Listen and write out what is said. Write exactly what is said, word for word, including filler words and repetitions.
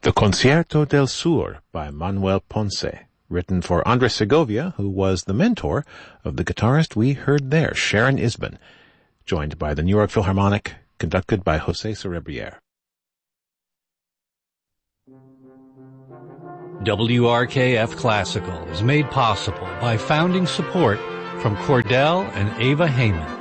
The Concierto del Sur by Manuel Ponce, written for Andres Segovia, who was the mentor of the guitarist we heard there, Sharon Isbin, joined by the New York Philharmonic, conducted by José Cerebriere. W R K F Classical is made possible by founding support from Cordell and Ava Heyman.